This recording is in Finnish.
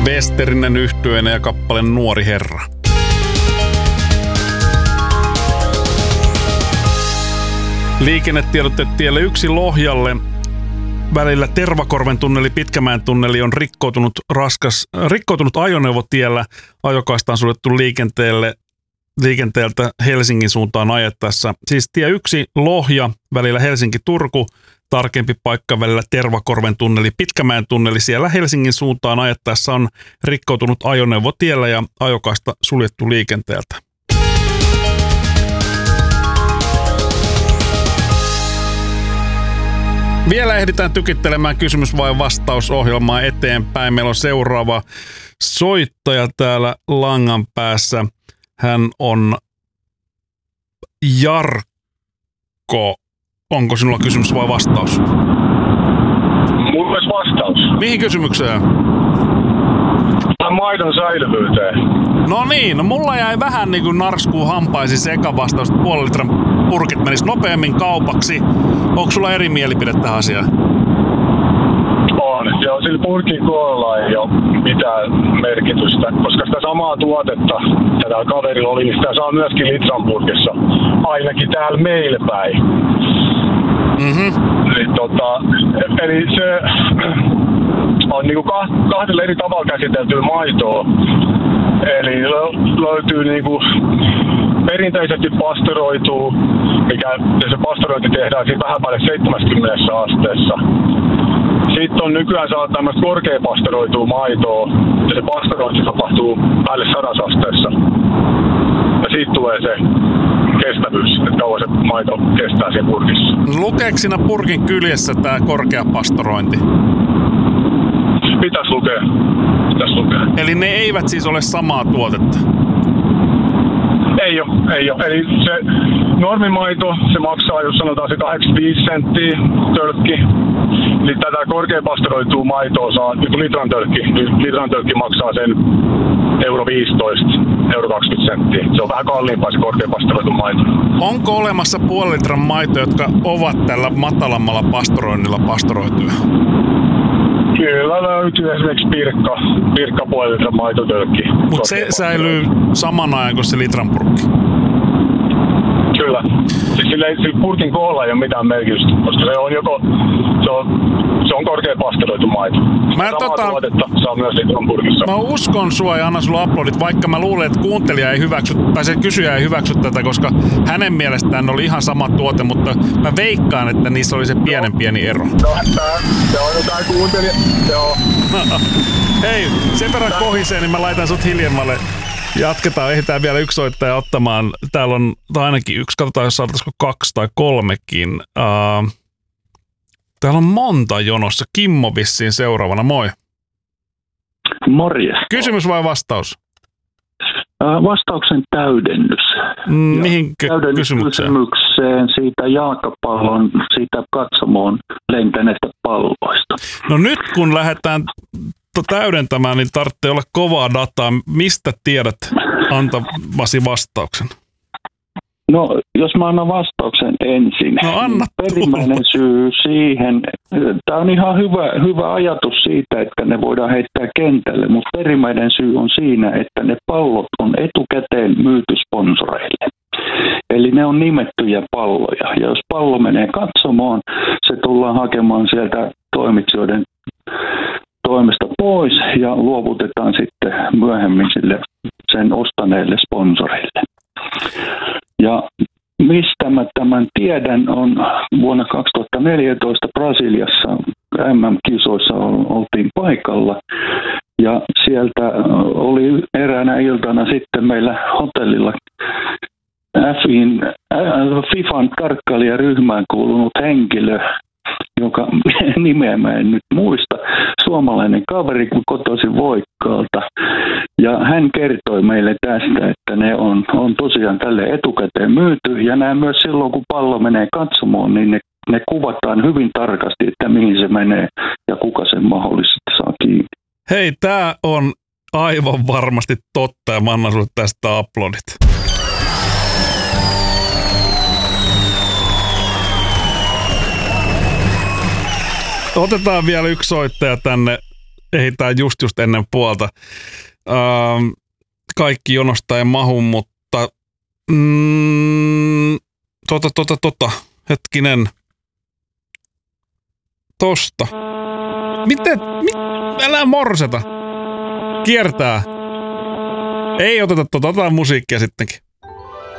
Westerinen yhtyeenä ja kappale Nuori herra. Liikennetiedotteet tielle 1 Lohjalle. Välillä Tervakorven tunneli, Pitkämäen tunneli on rikkoutunut ajoneuvo tiellä. Ajokaista on suljettu liikenteeltä Helsingin suuntaan ajettaessa. Siis tie 1 Lohja, välillä Helsinki-Turku. Tarkempi paikka välillä Tervakorven tunneli, Pitkämäen tunneli. Siellä Helsingin suuntaan ajettaessa on rikkoutunut ajoneuvo tiellä ja ajokaista suljettu liikenteeltä. Vielä ehditään tykittelemään kysymys vai vastausohjelmaa eteenpäin. Meillä on seuraava soittaja täällä langan päässä. Hän on Jarkko. Onko sinulla kysymys vai vastaus? Mulla olisi vastaus. Mihin kysymykseen? Maidon säilyvyyteen. No niin, no mulla jäi vähän niin kuin narskuun hampaisi sekavastaus, että 0,5 litran purkit menis nopeammin kaupaksi. Onko sulla eri mielipide tähän asiaan? On. Joo, sillä purkin koolla ei ole mitään merkitystä, koska sitä samaa tuotetta, tätä kaverilla oli, niin sitä saa myöskin litran purkissa. Ainakin täällä meillä päin. Eli se on niinku kahdella eri tavalla käsiteltyä maitoa. Eli löytyy niinku perinteisesti pastoroituu, mikä se pastorointi tehdään siinä vähän päälle 70 asteessa. Sitten on nykyään saa tämmöistä korkeapastoroitua maitoa, ja se pastorointi tapahtuu päälle 100 asteessa. Ja siitä tulee se kestävyys, että kauan se maito kestää siinä purkissa. Lukeeko siinä purkin kyljessä tää korkeapastorointi? Pitäis lukea. Eli ne eivät siis ole samaa tuotetta? Ei oo. Eli se normimaito, se maksaa, jos sanotaan se 85 senttiä tölkki. Niin tätä korkeapastoroitua maitoa saa, niin litran tölkki maksaa sen euro 15, euro 20 senttiä. Se on vähän kalliimpaa se korkeapastoroitu maito. Onko olemassa 0,5 litran maitoja, jotka ovat tällä matalammalla pastoroinnilla pastoroituja? Kyllä löytyy esimerkiksi Pirkka 0,5 litran maitotölkki. Mutta se säilyy saman ajan kuin se litran purkki? Kyllä. Siis sillä purkin koolla ei ole mitään merkitystä, koska se on se on korkea pastoroitu maito. Samaa tuotetta saa myös litran purkissa. Mä uskon sua ja annan sulla uploadit, vaikka mä luulen, että kuuntelija ei hyväksy, tai se kysyjä ei hyväksy tätä, koska hänen mielestään oli ihan sama tuote, mutta mä veikkaan, että niissä oli se pieni ero. No, tää kuuntelija, joo. Hei, sen verran kohisee, niin mä laitan sut hiljemmalle. Jatketaan, ehditään vielä yksi soittaja ottamaan. Täällä on ainakin yksi, katsotaan jos saataisiko 2 tai 3kin. Täällä on monta jonossa. Kimmo vissiin seuraavana, moi. Morjes. Kysymys vai vastaus? Vastauksen täydennys. Mihin kysymykseen? Siitä jalkapallon, siitä katsomoon lentäneestä palloista. No nyt kun lähdetään täydentämään, niin tarvitsee olla kovaa dataa. Mistä tiedät antavasi vastauksen? No, jos mä annan vastauksen ensin. No anna perimmäinen syy siihen, tämä on ihan hyvä ajatus siitä, että ne voidaan heittää kentälle, mutta perimmäinen syy on siinä, että ne pallot on etukäteen myyty sponsoreille. Eli ne on nimettyjä palloja, ja jos pallo menee katsomaan, se tullaan hakemaan sieltä toimitsijoiden toimesta pois ja luovutetaan sitten myöhemmin sille sen ostaneille sponsoreille. Ja mistä mä tämän tiedän, on vuonna 2014 Brasiliassa MM-kisoissa oltiin paikalla. Ja sieltä oli eräänä iltana sitten meillä hotellilla FIFAn tarkkailijaryhmään kuulunut henkilö, joka nimeä mä en nyt muista, suomalainen kaveri kotoisin Voikkaalta. Ja hän kertoi meille tästä, että ne on tosiaan tälle etukäteen myyty. Ja nämä myös silloin, kun pallo menee katsomaan, niin ne kuvataan hyvin tarkasti, että mihin se menee ja kuka sen mahdollisesti saa kiinni. Hei, tää on aivan varmasti totta ja mä annan sulle tästä uploadit. Otetaan vielä yksi soittaja tänne ehditään just ennen puolta. Kaikki jonosta ei mahu, mutta hetkinen. Tosta. Älä morseta. Kiertää. Ei oteta otetaan musiikkia sittenkin.